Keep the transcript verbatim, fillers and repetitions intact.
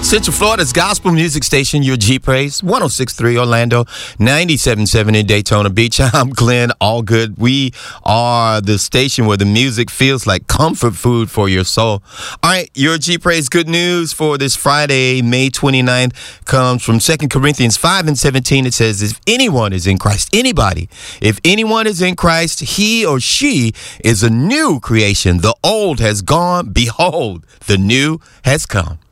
Central Florida's gospel music station, your G Praise, one oh six point three Orlando, ninety-seven point seven in Daytona Beach. I'm Glenn Allgood. We are the station where the music feels like comfort food for your soul. All right, your G Praise good news for this Friday, May twenty-ninth, comes from Second Corinthians five and seventeen. It says, if anyone is in Christ, anybody, if anyone is in Christ, he or she is a new creation. The old has gone. Behold, the new has come.